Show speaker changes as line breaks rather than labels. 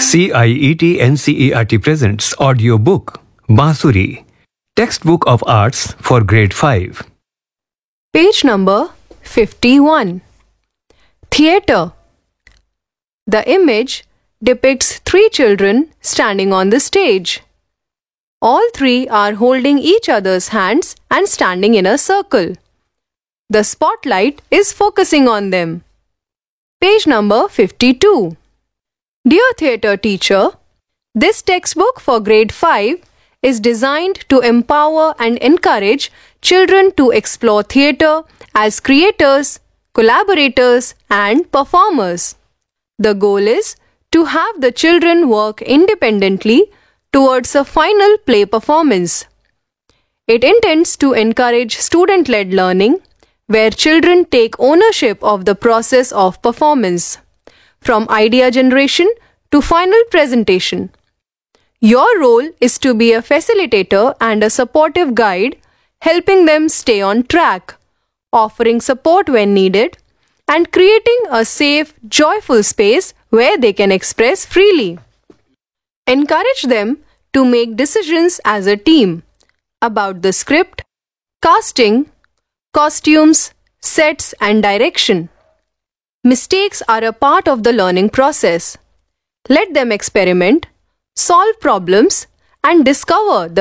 CIET NCERT presents audiobook Bansuri, Textbook of Arts for Grade 5.
Page number 51. Theatre. The image depicts three children standing on the stage. All three are holding each other's hands and standing in a circle. The spotlight is focusing on them. Page number 52. Dear theatre teacher, this textbook for grade 5 is designed to empower and encourage children to explore theatre as creators, collaborators, and performers. The goal is to have the children work independently towards a final play performance. It intends to encourage student-led learning, where children take ownership of the process of performance, from idea generation to final presentation. Your role is to be a facilitator and a supportive guide, helping them stay on track, offering support when needed, and creating a safe, joyful space where they can express freely. Encourage them to make decisions as a team about the script, casting, costumes, sets, and direction. Mistakes are a part of the learning process. Let them experiment, solve problems, and discover the